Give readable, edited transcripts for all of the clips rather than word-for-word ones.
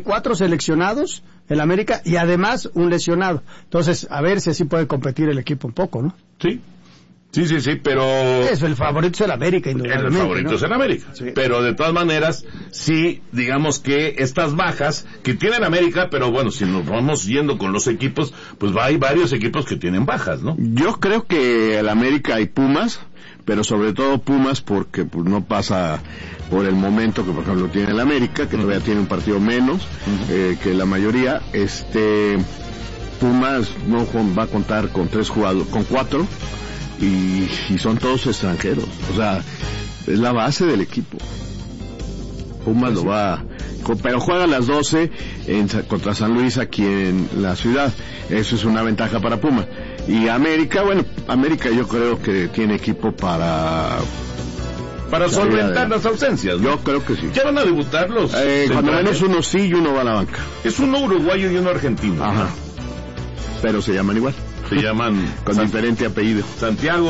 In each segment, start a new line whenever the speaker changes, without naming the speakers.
4 seleccionados el América y además un lesionado. Entonces, a ver si así puede competir el equipo un poco, ¿no?
Sí, pero...
El favorito es el América, indudablemente.
El favorito, ¿no? Es el América.
Sí.
Pero de todas maneras, sí, digamos que estas bajas que tiene el América, pero bueno, si nos vamos yendo con los equipos, pues hay varios equipos que tienen bajas, ¿no?
Yo creo que el América y Pumas, pero sobre todo Pumas porque pues no pasa por el momento que por ejemplo tiene el América, que todavía tiene un partido menos que la mayoría. Pumas no va a contar con 3 jugadores, con 4 y son todos extranjeros, o sea, es la base del equipo. Pumas lo va, pero juega a las 12 contra San Luis aquí en la ciudad, eso es una ventaja para Pumas. Y América yo creo que tiene equipo para
solventar las ausencias, ¿no?
Yo creo que sí.
¿Ya van a debutar los
cuando menos uno sí y uno va a la banca.
Es uno uruguayo y uno argentino.
Ajá.
¿No?
Pero se llaman igual.
Se llaman
con diferente apellido.
Santiago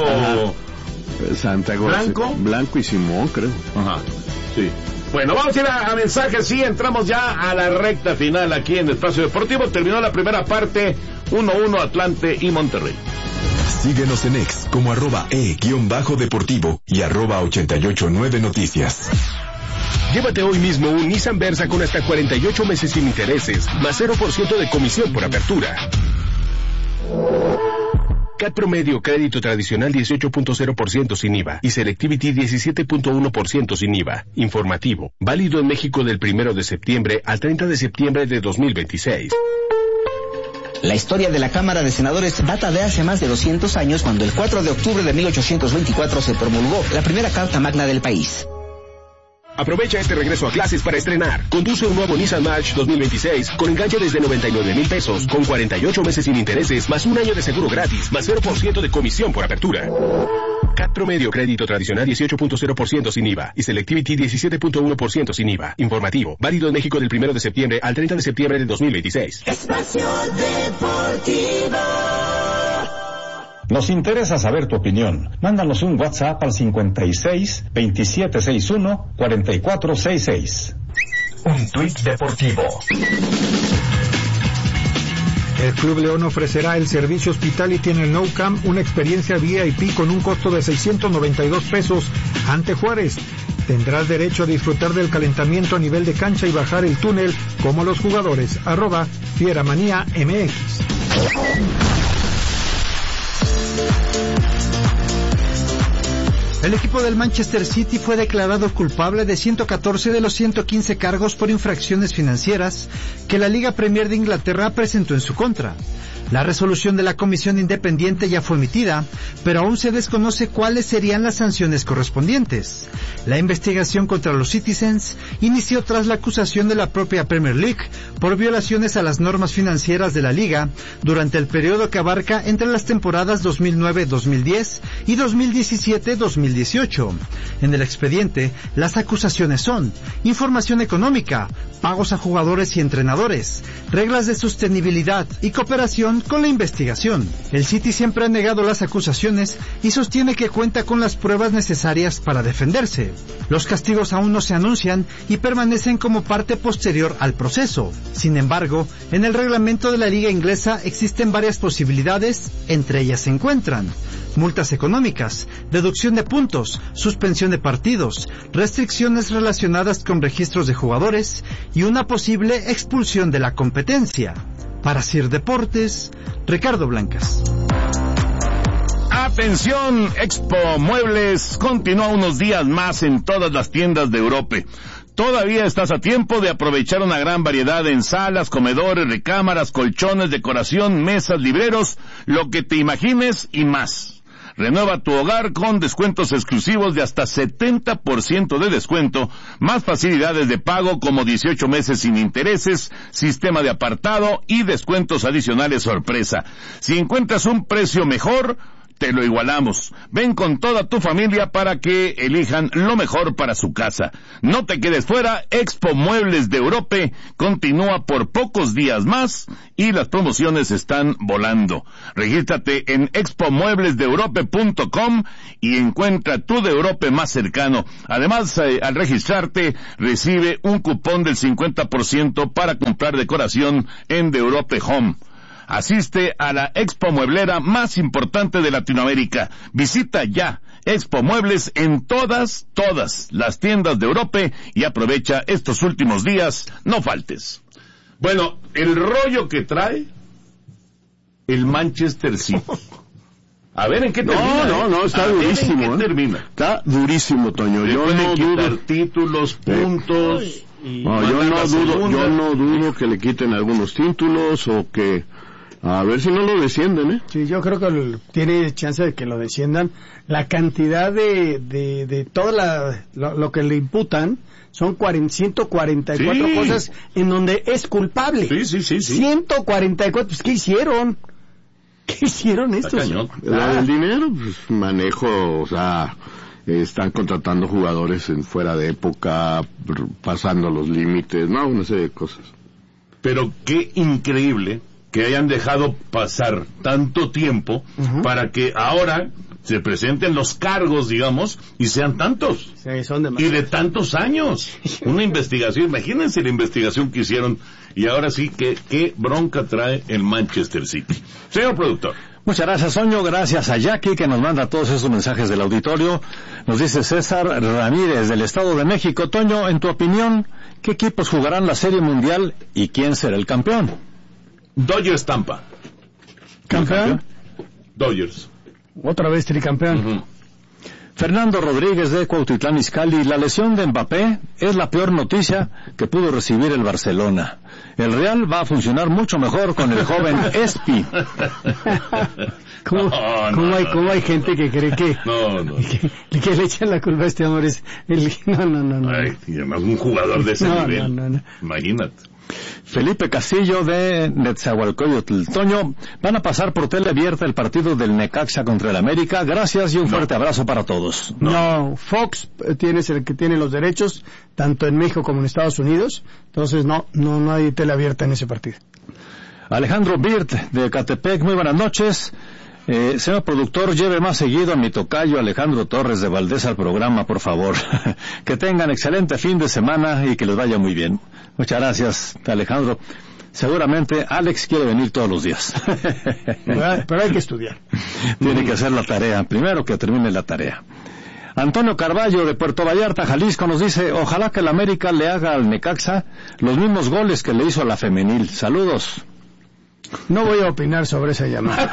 Blanco y Simón, creo.
Ajá. Sí. Bueno, vamos a ir a mensajes. Sí, entramos ya a la recta final aquí en Espacio Deportivo. Terminó la primera parte, 1-1 Atlante y Monterrey.
Síguenos en X como @e_deportivo y @889noticias.
Llévate hoy mismo un Nissan Versa con hasta 48 meses sin intereses, más 0% de comisión por apertura. CAT promedio, crédito tradicional 18.0% sin IVA y Selectivity 17.1% sin IVA. Informativo, válido en México del 1 de septiembre al 30 de septiembre de 2026.
La historia de la Cámara de Senadores data de hace más de 200 años, cuando el 4 de octubre de 1824 se promulgó la primera Carta Magna del país.
Aprovecha este regreso a clases para estrenar. Conduce un nuevo Nissan March 2026 con enganche desde 99,000 pesos, con 48 meses sin intereses, más un año de seguro gratis, más 0% de comisión por apertura. CAT promedio, crédito tradicional 18.0% sin IVA y Selectivity 17.1% sin IVA. Informativo, válido en México del 1 de septiembre al 30 de septiembre de 2026.
Espacio Deportivo.
Nos interesa saber tu opinión. Mándanos un WhatsApp al 56 2761 4466.
Un tuit deportivo.
El Club León ofrecerá el servicio Hospitality en el Nou Camp, una experiencia VIP con un costo de 692 pesos ante Juárez. Tendrás derecho a disfrutar del calentamiento a nivel de cancha y bajar el túnel como los jugadores. @Fieramanía MX.
El equipo del Manchester City fue declarado culpable de 114 de los 115 cargos por infracciones financieras que la Liga Premier de Inglaterra presentó en su contra. La resolución de la comisión independiente ya fue emitida, pero aún se desconoce cuáles serían las sanciones correspondientes. La investigación contra los Citizens inició tras la acusación de la propia Premier League por violaciones a las normas financieras de la Liga durante el periodo que abarca entre las temporadas 2009-2010 y 2017-2018. En el expediente, las acusaciones son información económica, pagos a jugadores y entrenadores, reglas de sostenibilidad y cooperación con la investigación. El City siempre ha negado las acusaciones y sostiene que cuenta con las pruebas necesarias para defenderse. Los castigos aún no se anuncian y permanecen como parte posterior al proceso. Sin embargo, en el reglamento de la Liga Inglesa existen varias posibilidades, entre ellas se encuentran multas económicas, deducción de puntos, suspensión de partidos, restricciones relacionadas con registros de jugadores y una posible expulsión de la competencia. Para CIR Deportes, Ricardo Blancas.
Atención, Expo Muebles continúa unos días más en todas las tiendas de Europa. Todavía estás a tiempo de aprovechar una gran variedad en salas, comedores, recámaras, colchones, decoración, mesas, libreros, lo que te imagines y más. Renueva tu hogar con descuentos exclusivos de hasta 70% de descuento, más facilidades de pago como 18 meses sin intereses, sistema de apartado y descuentos adicionales sorpresa. Si encuentras un precio mejor, te lo igualamos. Ven con toda tu familia para que elijan lo mejor para su casa. No te quedes fuera, Expo Muebles de Europe continúa por pocos días más y las promociones están volando. Regístrate en expomueblesdeeurope.com y encuentra tu de Europe más cercano. Además, al registrarte, recibe un cupón del 50% para comprar decoración en The Europe Home. Asiste a la expo mueblera más importante de Latinoamérica. Visita ya Expo Muebles en todas las tiendas de Europe y aprovecha estos últimos días. No faltes. Bueno, el rollo que trae el Manchester City. A ver en qué termina.
No, está durísimo.
¿En qué termina?
Está durísimo, Toño. Yo no dudo
títulos, puntos.
Yo no dudo que le quiten algunos títulos o que a ver si no lo descienden, ¿eh?
Sí, yo creo que tiene chance de que lo desciendan. La cantidad de todo lo que le imputan son 144 cosas en donde es culpable.
Sí.
144, pues ¿qué hicieron? ¿Qué hicieron estos?
La del dinero, pues manejo, o sea, están contratando jugadores en fuera de época, pasando los límites, no, una serie de cosas.
Pero qué increíble que hayan dejado pasar tanto tiempo para que ahora se presenten los cargos, digamos, y sean tantos.
Sí, son demasiados.
Y de tantos años. Una investigación, imagínense la investigación que hicieron, y ahora sí que qué bronca trae el Manchester City. Señor productor.
Muchas gracias, Toño. Gracias a Jackie, que nos manda todos esos mensajes del auditorio. Nos dice César Ramírez, del Estado de México. Toño, en tu opinión, ¿qué equipos jugarán la Serie Mundial y quién será el campeón?
Dodgers Tampa.
¿Campeón?
Dodgers.
Otra vez tricampeón.
Fernando Rodríguez de Cuautitlán Izcalli, la lesión de Mbappé es la peor noticia que pudo recibir el Barcelona. El Real va a funcionar mucho mejor con el joven Espi.
¿Cómo hay gente que cree que que le echan la culpa a este hombre? No.
Ay, y además un jugador de ese nivel. No. Imagínate.
Felipe Castillo de Netzahualcoyotl. Toño, van a pasar por tele abierta el partido del Necaxa contra el América. Gracias y un fuerte abrazo para todos.
No, Fox es el que tiene los derechos, tanto en México como en Estados Unidos. Entonces no hay tele abierta en ese partido.
Alejandro Birt de Catepec, muy buenas noches. Señor productor, lleve más seguido a mi tocayo Alejandro Torres de Valdés al programa, por favor. Que tengan excelente fin de semana y que les vaya muy bien. Muchas gracias, Alejandro. Seguramente Alex quiere venir todos los días.
Pero hay que estudiar.
Tiene que hacer la tarea, primero que termine la tarea. Antonio Carballo de Puerto Vallarta, Jalisco, nos dice, ojalá que el América le haga al Necaxa los mismos goles que le hizo a la femenil. Saludos.
No voy a opinar sobre esa llamada.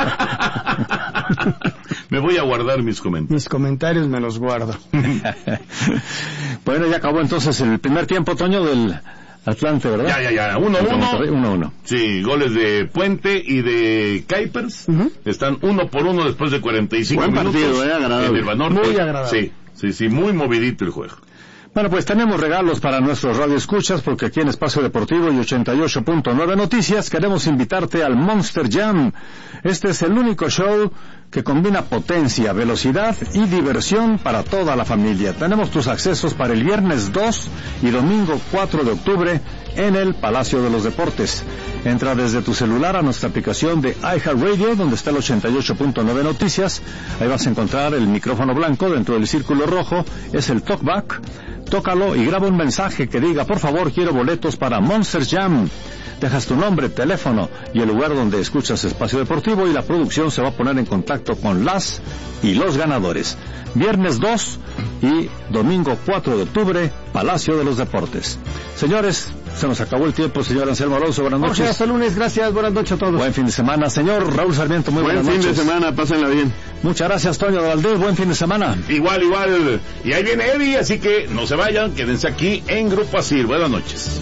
Me voy a guardar mis comentarios.
Mis comentarios me los guardo.
Bueno, ya acabó entonces el primer tiempo, Toño, del Atlante, ¿verdad?
Ya. 1-1.
1-1.
Sí, goles de Puente y de Kuipers. Están 1-1 después de 45
Buen
minutos.
Partido, agradable.
En el Banorte.
Muy agradable.
Sí, muy movidito el juego.
Bueno, pues tenemos regalos para nuestros radioescuchas, porque aquí en Espacio Deportivo y 88.9 Noticias queremos invitarte al Monster Jam. Este es el único show que combina potencia, velocidad y diversión para toda la familia. Tenemos tus accesos para el viernes 2 y domingo 4 de octubre en el Palacio de los Deportes. Entra desde tu celular a nuestra aplicación de iHeartRadio, donde está el 88.9 Noticias. Ahí vas a encontrar el micrófono blanco dentro del círculo rojo, es el talkback. Tócalo y graba un mensaje que diga, por favor, quiero boletos para Monster Jam. Dejas tu nombre, teléfono y el lugar donde escuchas Espacio Deportivo y la producción se va a poner en contacto con las y los ganadores. Viernes 2 y domingo 4 de octubre, Palacio de los Deportes. Señores, se nos acabó el tiempo, señor Anselmo Alonso, buenas noches.
Hasta lunes, gracias, buenas noches a todos.
Buen fin de semana, señor Raúl Sarmiento, muy buenas noches.
Buen fin de semana, pásenla bien.
Muchas gracias, Toño de Valdés, buen fin de semana.
Igual. Y ahí viene Eddie, así que no se vayan, quédense aquí en Grupo Asir. Buenas noches.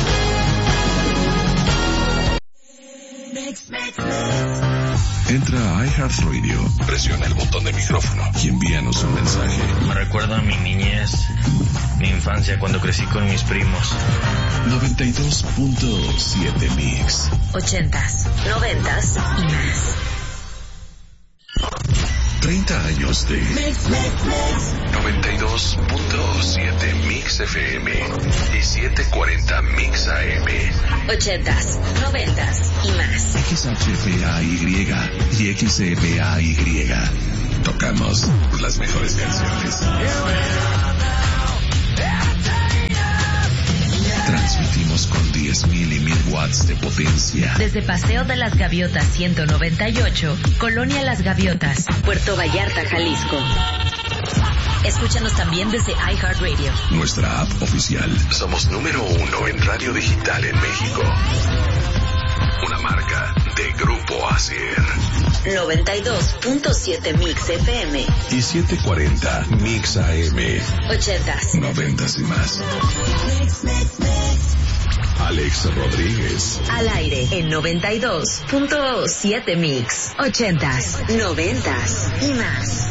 Entra iHeartRadio, presiona el botón de micrófono y envíanos un mensaje.
Me recuerda a mi niñez, mi infancia cuando crecí con mis primos.
92.7 Mix.
80s, 90s y más.
30 años de 92.7 Mix FM y 740 Mix AM.
80s, 90s y más.
XHPAY y XEPAY. Tocamos las mejores canciones. Transmitimos con 10,000 y 1,000 watts de potencia.
Desde Paseo de las Gaviotas 198, Colonia Las Gaviotas, Puerto Vallarta, Jalisco. Escúchanos también desde iHeartRadio.
Nuestra app oficial. Somos número 1 en radio digital en México. Una marca de Grupo Asier.
92.7 Mix FM
y 740 Mix AM.
80s,
90s y más. Alex Rodríguez.
Al aire en 92.7 Mix. 80s, 90s y más.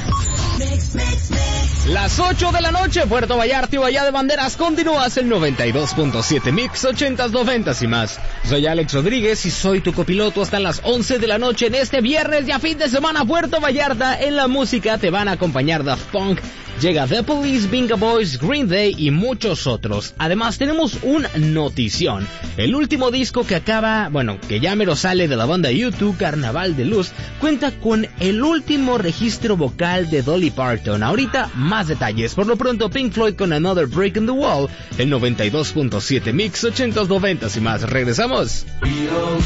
Las 8 de la noche, Puerto Vallarta y Bahía de Banderas, continúas el 92.7 Mix, 80s, 90s y más. Soy Alex Rodríguez y soy tu copiloto hasta las 11 de la noche en este viernes, ya fin de semana. Puerto Vallarta. En la música te van a acompañar Daft Punk, llega The Police, Bingo Boys, Green Day y muchos otros. Además tenemos un notición. El último disco que que ya mero sale de la banda U2, Carnaval de Luz, cuenta con el último registro vocal de Dolly Parton. Ahorita más detalles. Por lo pronto Pink Floyd con Another Break in the Wall, el 92.7 Mix, 80s, 90s y más. Regresamos.
We don't